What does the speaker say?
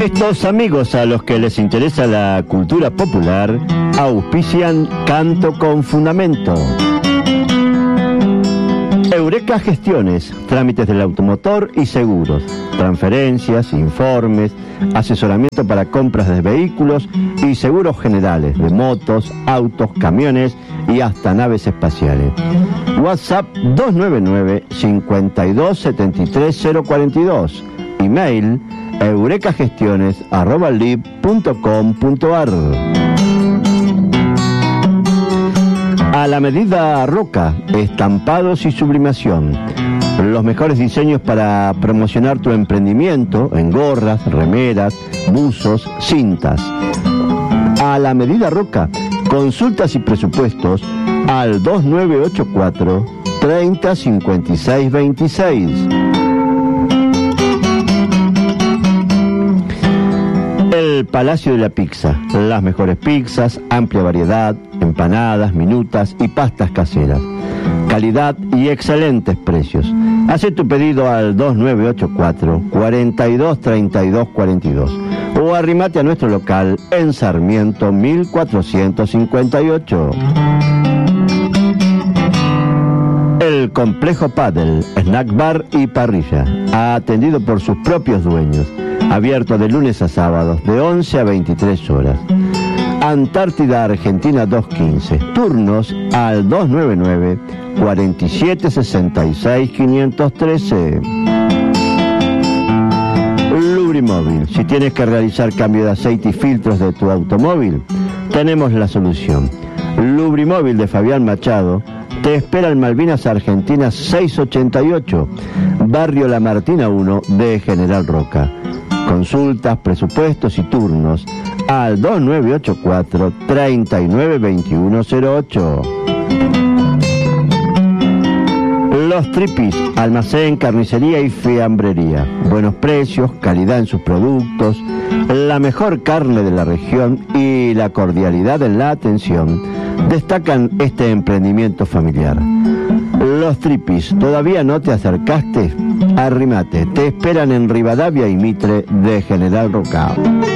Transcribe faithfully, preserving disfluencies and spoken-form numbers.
Estos amigos a los que les interesa la cultura popular auspician Canto con Fundamento. Eureka Gestiones, trámites del automotor y seguros, transferencias, informes, asesoramiento para compras de vehículos y seguros generales de motos, autos, camiones y hasta naves espaciales. WhatsApp dos nueve nueve, cinco dos siete tres cero cuatro dos. Email eurekagestiones arroba lib punto com punto ar. A la medida Roca, estampados y sublimación. Los mejores diseños para promocionar tu emprendimiento en gorras, remeras, buzos, cintas. A la medida Roca, consultas y presupuestos al dos nueve ocho cuatro, treinta, cincuenta y seis, veintiséis. El Palacio de la Pizza, las mejores pizzas, amplia variedad, empanadas, minutas y pastas caseras. Calidad y excelentes precios. Haz tu pedido al dos nueve ocho cuatro, cuarenta y dos, treinta y dos, cuarenta y dos o arrimate a nuestro local en Sarmiento mil cuatrocientos cincuenta y ocho. El Complejo Paddle, Snack Bar y Parrilla, atendido por sus propios dueños. Abierto de lunes a sábados, de once a veintitrés horas. Antártida Argentina doscientos quince. Turnos al dos nueve nueve, cuarenta y siete, sesenta y seis, quinientos trece. Lubrimóvil. Si tienes que realizar cambio de aceite y filtros de tu automóvil, tenemos la solución. Lubrimóvil de Fabián Machado te espera en Malvinas Argentinas seiscientos ochenta y ocho, Barrio La Martina uno de General Roca. Consultas, presupuestos y turnos al dos nueve ocho cuatro, treinta y nueve, veintiuno cero ocho. Los Tripis, almacén, carnicería y fiambrería. Buenos precios, calidad en sus productos, la mejor carne de la región y la cordialidad en la atención destacan este emprendimiento familiar. Los Tripis, ¿todavía no te acercaste? Arrimate, te esperan en Rivadavia y Mitre de General Roca.